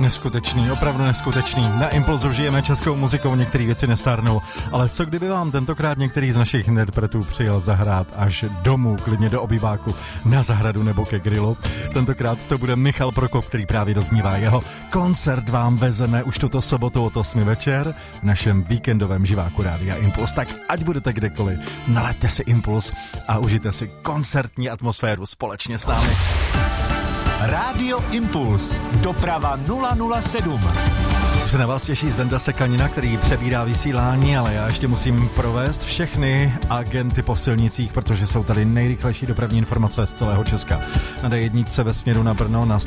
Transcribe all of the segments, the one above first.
Neskutečný, opravdu neskutečný. Na Impulzu žijeme českou muzikou, některé věci nestárnou, ale co kdyby vám tentokrát některý z našich interpretů přijel zahrát až domů, klidně do obýváku, na zahradu nebo ke grilu. Tentokrát to bude Michal Prokop, který právě doznívá. Jeho koncert vám vezeme už tuto sobotu od 8 večer v našem víkendovém živáku Rádia Impuls. Tak ať budete kdekoliv, nalaďte si Impuls a užijte si koncertní atmosféru společně s námi. Rádio Impuls. Doprava 007. Už se na vás těší Zdenda Sekanina, který přebírá vysílání, ale já ještě musím provést všechny agenty po silnicích, protože jsou tady nejrychlejší dopravní informace z celého Česka. Na D1 ve směru na Brno na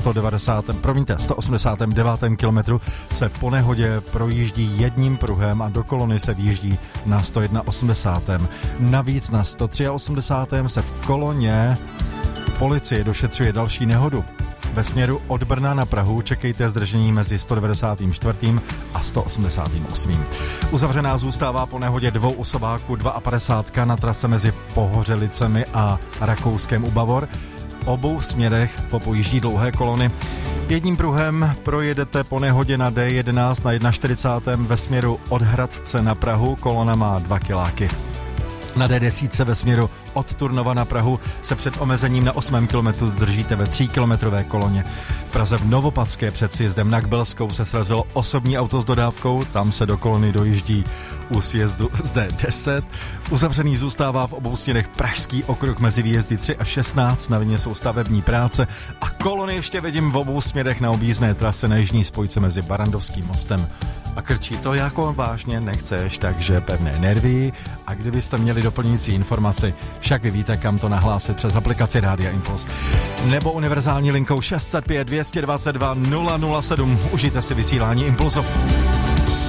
189. kilometru se po nehodě projíždí jedním pruhem a do kolony se vjíždí na 181. Navíc na 183. se v koloně policie došetřuje další nehodu. Ve směru od Brna na Prahu čekejte zdržení mezi 194. a 188. Uzavřená zůstává po nehodě dvou osobáků 52 na trase mezi Pohořelicemi a Rakouskem u Bavor. Obou směrech popojíždí dlouhé kolony. Jedním pruhem projedete po nehodě na D11 na 41. ve směru od Hradce na Prahu, kolona má 2 kiláky. Na D10 ve směru od Turnova na Prahu se před omezením na 8 kilometru držíte ve 3kilometrové koloně. V Praze v Novopadské před sjezdem na Kbelskou se srazilo osobní auto s dodávkou, tam se do kolony dojíždí u sjezdu z D10. Uzavřený zůstává v obou směrech Pražský okruh mezi výjezdy 3 a 16, na vině jsou stavební práce a kolony ještě vidím v obou směrech na objízdné trase na jižní spojce mezi Barandovským mostem a Krčí. To jako vážně nechceš, takže pevné nervy. A kdybyste měli doplňující informaci, však vy víte, kam to nahlásit přes aplikaci Rádia Impuls nebo univerzální linkou 605 222 007. Užijte si vysílání Impulsu.